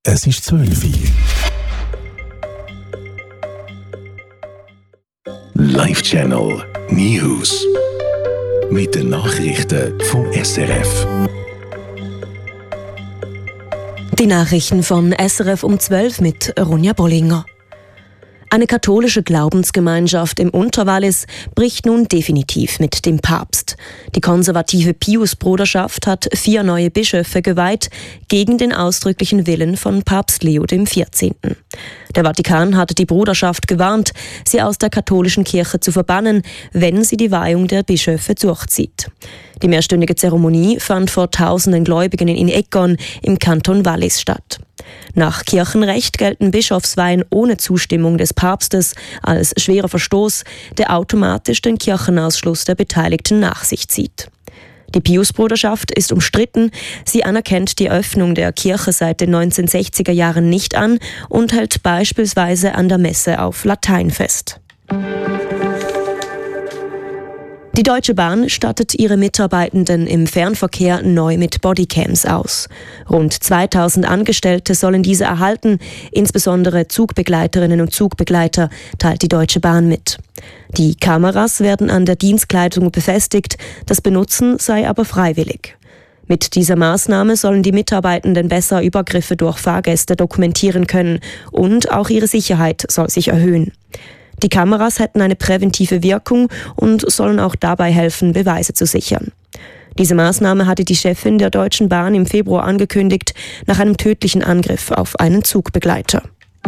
Es ist 12 Uhr. Live-Channel News. Mit den Nachrichten vom SRF. Die Nachrichten von SRF um 12 mit Ronja Bollinger. Eine katholische Glaubensgemeinschaft im Unterwallis bricht nun definitiv mit dem Papst. Die konservative Pius-Bruderschaft hat 4 neue Bischöfe geweiht, gegen den ausdrücklichen Willen von Papst Leo XIV. Der Vatikan hatte die Bruderschaft gewarnt, sie aus der katholischen Kirche zu verbannen, wenn sie die Weihung der Bischöfe durchzieht. Die mehrstündige Zeremonie fand vor tausenden Gläubigen in Egon im Kanton Wallis statt. Nach Kirchenrecht gelten Bischofsweihen ohne Zustimmung des Papstes als schwerer Verstoß, der automatisch den Kirchenausschluss der Beteiligten nach sich zieht. Die Pius-Bruderschaft ist umstritten. Sie anerkennt die Öffnung der Kirche seit den 1960er Jahren nicht an und hält beispielsweise an der Messe auf Latein fest. Die Deutsche Bahn stattet ihre Mitarbeitenden im Fernverkehr neu mit Bodycams aus. Rund 2000 Angestellte sollen diese erhalten, insbesondere Zugbegleiterinnen und Zugbegleiter, teilt die Deutsche Bahn mit. Die Kameras werden an der Dienstkleidung befestigt, das Benutzen sei aber freiwillig. Mit dieser Maßnahme sollen die Mitarbeitenden besser Übergriffe durch Fahrgäste dokumentieren können und auch ihre Sicherheit soll sich erhöhen. Die Kameras hätten eine präventive Wirkung und sollen auch dabei helfen, Beweise zu sichern. Diese Maßnahme hatte die Chefin der Deutschen Bahn im Februar angekündigt, nach einem tödlichen Angriff auf einen Zugbegleiter.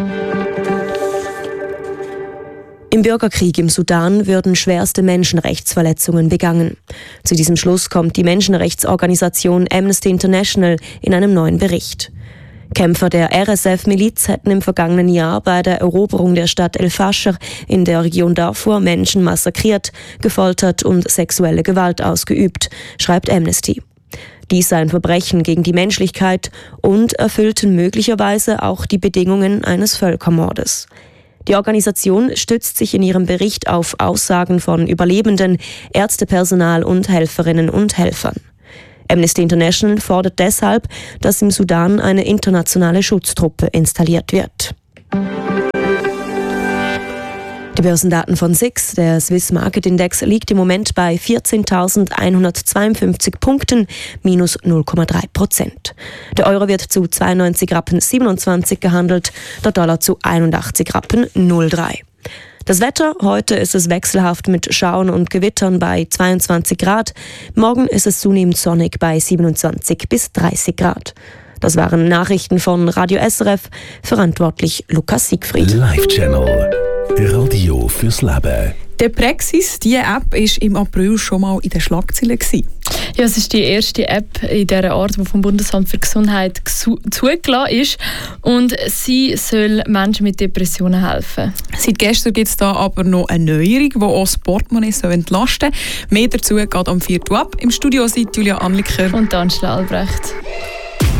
Im Bürgerkrieg im Sudan würden schwerste Menschenrechtsverletzungen begangen. Zu diesem Schluss kommt die Menschenrechtsorganisation Amnesty International in einem neuen Bericht. Kämpfer der RSF-Miliz hätten im vergangenen Jahr bei der Eroberung der Stadt El Fasher in der Region Darfur Menschen massakriert, gefoltert und sexuelle Gewalt ausgeübt, schreibt Amnesty. Dies sei ein Verbrechen gegen die Menschlichkeit und erfüllten möglicherweise auch die Bedingungen eines Völkermordes. Die Organisation stützt sich in ihrem Bericht auf Aussagen von Überlebenden, Ärztepersonal und Helferinnen und Helfern. Amnesty International fordert deshalb, dass im Sudan eine internationale Schutztruppe installiert wird. Die Börsendaten von SIX, der Swiss Market Index, liegt im Moment bei 14.152 Punkten, minus 0,3%. Der Euro wird zu 92,27 Rappen gehandelt, der Dollar zu 81,03 Rappen. Das Wetter, heute ist es wechselhaft mit Schauern und Gewittern bei 22 Grad. Morgen ist es zunehmend sonnig bei 27 bis 30 Grad. Das waren Nachrichten von Radio SRF, verantwortlich Lukas Siegfried. Live-Channel Radio fürs Leben. Der Praxis, diese App, war im April schon mal in den Schlagzeilen. Ja, es ist die erste App in dieser Art, die vom Bundesamt für Gesundheit zugelassen ist. Und sie soll Menschen mit Depressionen helfen. Seit gestern gibt es da aber noch eine Neuerung, die auch das Portemonnaie entlasten soll. Mehr dazu geht am 4. Uhr ab. Im Studio sind Julia Anliker und Angela Albrecht.